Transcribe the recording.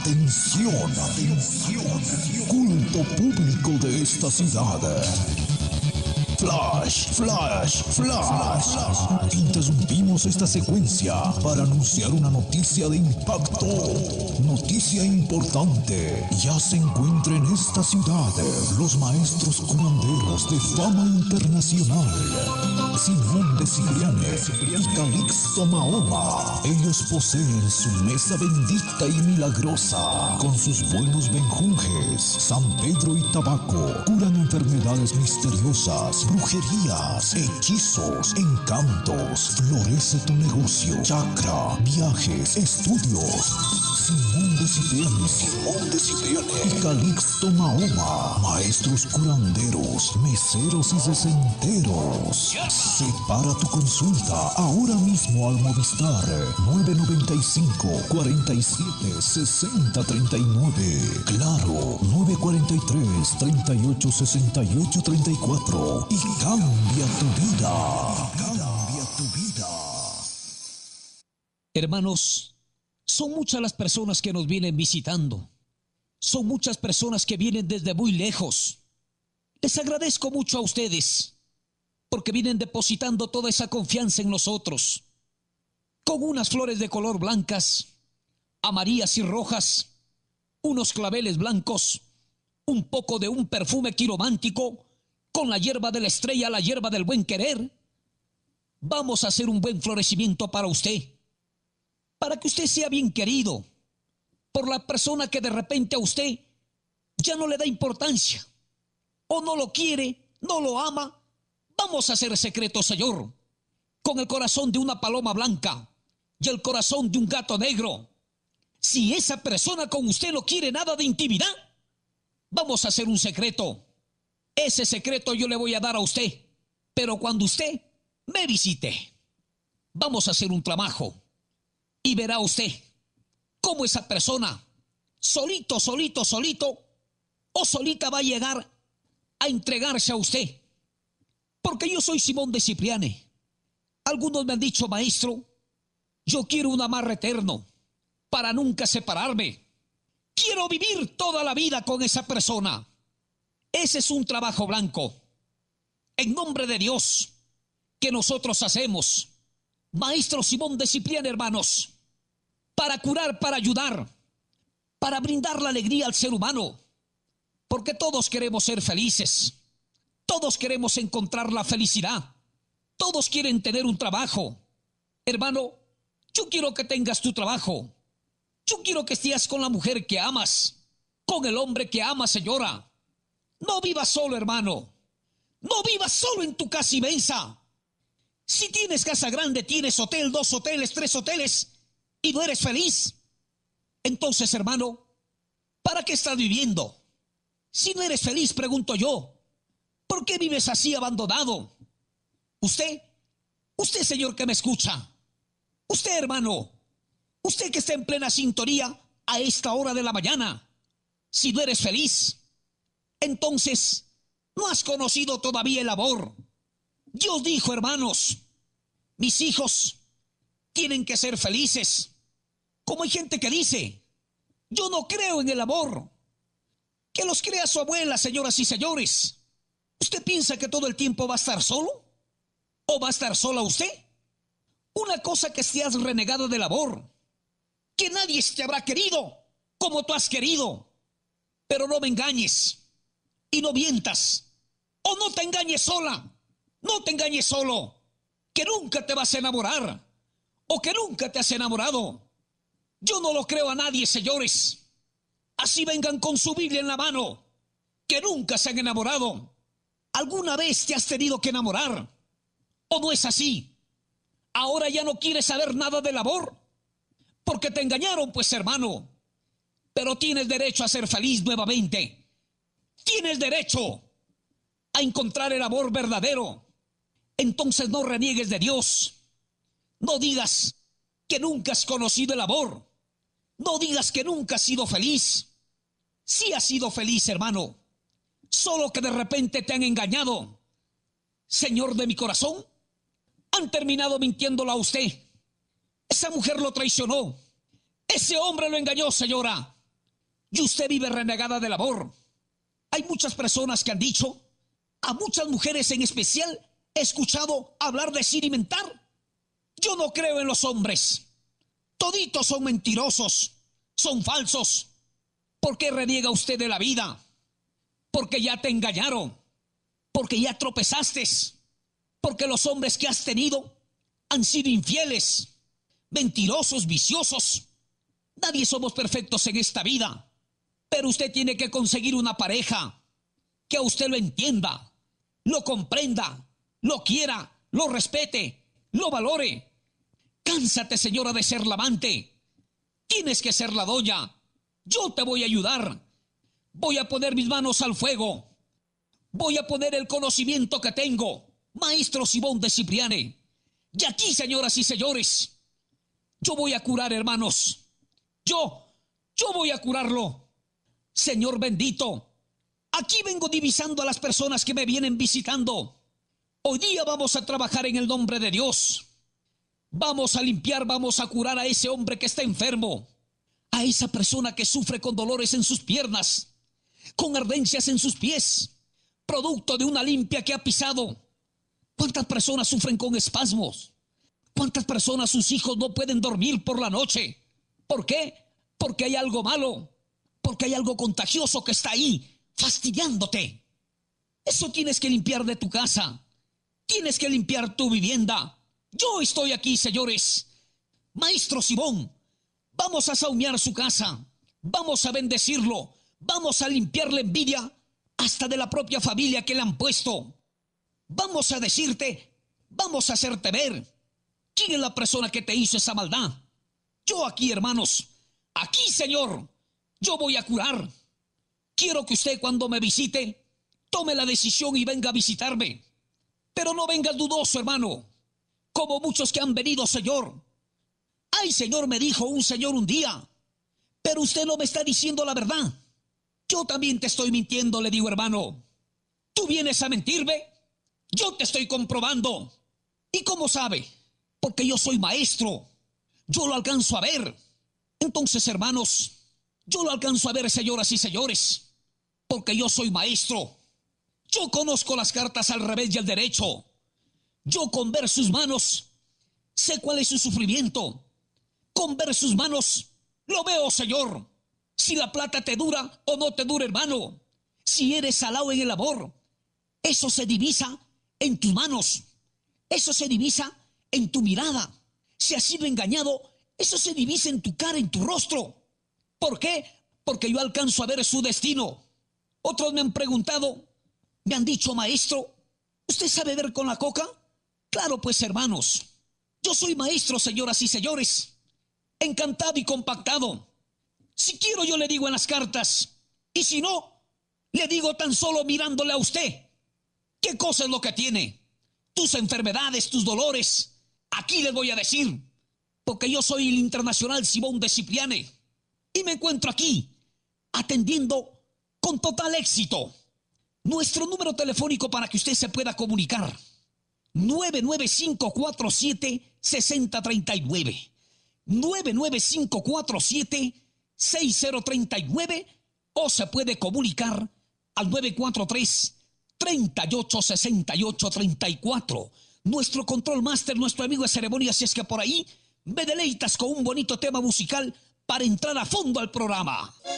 Atención, atención, culto público de esta ciudad. Flash, flash, flash. Interrumpimos esta secuencia para anunciar una noticia de impacto. Noticia importante. Ya se encuentra en esta ciudad los maestros curanderos de fama internacional. Simón de Cipriane y Calixto Mahoma. Ellos poseen su mesa bendita y milagrosa. Con sus buenos benjunjes, San Pedro y tabaco, curan enfermedades misteriosas, brujerías, hechizos, encantos. Florece tu negocio, chakra, viajes, estudios. Simón de Cipriane y Calixto Mahoma, maestros curanderos, meseros y sesenteros. Separa tu consulta ahora mismo al Movistar 995 47 60 39. Claro, 943 38 68 34. Y cambia tu vida. Cambia tu vida. Hermanos, son muchas las personas que nos vienen visitando. Son muchas personas que vienen desde muy lejos. Les agradezco mucho a ustedes porque vienen depositando toda esa confianza en nosotros. Con unas flores de color blancas, amarillas y rojas, unos claveles blancos, un poco de un perfume quiromántico, con la hierba de la estrella, la hierba del buen querer. Vamos a hacer un buen florecimiento para usted, para que usted sea bien querido por la persona que de repente a usted ya no le da importancia, o no lo quiere, no lo ama. Vamos a hacer secreto, Señor, con el corazón de una paloma blanca y el corazón de un gato negro. Si esa persona con usted no quiere nada de intimidad, vamos a hacer un secreto. Ese secreto yo le voy a dar a usted, pero cuando usted me visite, vamos a hacer un trabajo y verá usted cómo esa persona, solito o solita va a llegar a entregarse a usted. Porque yo soy Simón de Cipriane. Algunos me han dicho, maestro, yo quiero un amarre eterno para nunca separarme. Quiero vivir toda la vida con esa persona. Ese es un trabajo blanco, en nombre de Dios, que nosotros hacemos. Maestro Simón de Cipriane, hermanos, para curar, para ayudar, para brindar la alegría al ser humano, porque todos queremos ser felices, todos queremos encontrar la felicidad, todos quieren tener un trabajo. Hermano, yo quiero que tengas tu trabajo, yo quiero que estés con la mujer que amas, con el hombre que amas, señora. No vivas solo, hermano, no vivas solo en tu casa inmensa. Si tienes casa grande, tienes hotel, 2 hoteles, 3 hoteles, y no eres feliz, entonces, hermano, ¿para qué estás viviendo? Si no eres feliz, pregunto yo, ¿por qué vives así abandonado? Usted, señor que me escucha, usted, hermano, usted que está en plena sintonía a esta hora de la mañana, si no eres feliz, entonces no has conocido todavía el amor. Dios dijo, hermanos, mis hijos tienen que ser felices. Como hay gente que dice, yo no creo en el amor, que los crea su abuela, señoras y señores. ¿Usted piensa que todo el tiempo va a estar solo? ¿O va a estar sola usted? Una cosa que seas renegado del amor, que nadie te habrá querido como tú has querido. Pero no me engañes y no mientas, o no te engañes sola, no te engañes solo, que nunca te vas a enamorar, o que nunca te has enamorado. Yo no lo creo a nadie, señores. Así vengan con su Biblia en la mano, que nunca se han enamorado. ¿Alguna vez te has tenido que enamorar? ¿O no es así? Ahora ya no quieres saber nada del amor, porque te engañaron, pues, hermano. Pero tienes derecho a ser feliz nuevamente. Tienes derecho a encontrar el amor verdadero. Entonces no reniegues de Dios. No digas que nunca has conocido el amor. No digas que nunca has sido feliz. Sí has sido feliz, hermano, solo que de repente te han engañado. Señor de mi corazón, han terminado mintiéndolo a usted. Esa mujer lo traicionó, ese hombre lo engañó, señora. y usted vive renegada del amor. Hay muchas personas que han dicho, a muchas mujeres en especial, he escuchado hablar de sentimentar. Yo no creo en los hombres. Toditos son mentirosos, son falsos. ¿Por qué reniega usted de la vida? Porque ya te engañaron, porque ya tropezaste, porque los hombres que has tenido han sido infieles, mentirosos, viciosos. Nadie somos perfectos en esta vida, pero usted tiene que conseguir una pareja que a usted lo entienda, lo comprenda, lo quiera, lo respete, lo valore. Cánsate, señora, de ser la amante. Tienes que ser la doña. Yo te voy a ayudar. Voy a poner mis manos al fuego. Voy a poner el conocimiento que tengo. Maestro Simón de Cipriani. Y aquí, señoras y señores, yo voy a curar, hermanos. Yo voy a curarlo. Señor bendito, aquí vengo divisando a las personas que me vienen visitando. Hoy día vamos a trabajar en el nombre de Dios. Vamos a limpiar, vamos a curar a ese hombre que está enfermo, a esa persona que sufre con dolores en sus piernas, con ardencias en sus pies, producto de una limpia que ha pisado. ¿Cuántas personas sufren con espasmos? ¿Cuántas personas, sus hijos, no pueden dormir por la noche? ¿Por qué? Porque hay algo malo, porque hay algo contagioso que está ahí, fastidiándote. Eso tienes que limpiar de tu casa. Tienes que limpiar tu vivienda. Yo estoy aquí, señores. Maestro Simón, vamos a saumear su casa. Vamos a bendecirlo. Vamos a limpiar la envidia hasta de la propia familia que le han puesto. Vamos a decirte, vamos a hacerte ver quién es la persona que te hizo esa maldad. Yo aquí, hermanos, aquí, Señor, yo voy a curar. Quiero que usted, cuando me visite, tome la decisión y venga a visitarme. Pero no vengas dudoso, hermano, como muchos que han venido, Señor. Ay, Señor, me dijo un señor un día, pero usted no me está diciendo la verdad. Yo también te estoy mintiendo, le digo, hermano. ¿Tú vienes a mentirme? Yo te estoy comprobando. ¿Y cómo sabe? Porque yo soy maestro. Yo lo alcanzo a ver. Entonces, hermanos, yo lo alcanzo a ver, señoras y señores, porque yo soy maestro. Yo conozco las cartas al revés y al derecho. Yo, con ver sus manos, sé cuál es su sufrimiento. Con ver sus manos, lo veo, Señor. Si la plata te dura o no te dura, hermano. Si eres salado en el amor, eso se divisa en tus manos. Eso se divisa en tu mirada. Si has sido engañado, eso se divisa en tu cara, en tu rostro. ¿Por qué? Porque yo alcanzo a ver su destino. Otros me han preguntado, me han dicho, maestro, ¿usted sabe ver con la coca? Claro, pues, hermanos, yo soy maestro, señoras y señores, encantado y compactado. Si quiero, yo le digo en las cartas, y si no, le digo tan solo mirándole a usted. ¿Qué cosa es lo que tiene? Tus enfermedades, tus dolores. Aquí les voy a decir, porque yo soy el internacional Simón de Cipriani y me encuentro aquí atendiendo con total éxito. Nuestro número telefónico para que usted se pueda comunicar: 99547-6039. 99547-6039, o se puede comunicar al 943-386834. Nuestro control master, nuestro amigo de ceremonias, si es que por ahí me deleitas con un bonito tema musical para entrar a fondo al programa.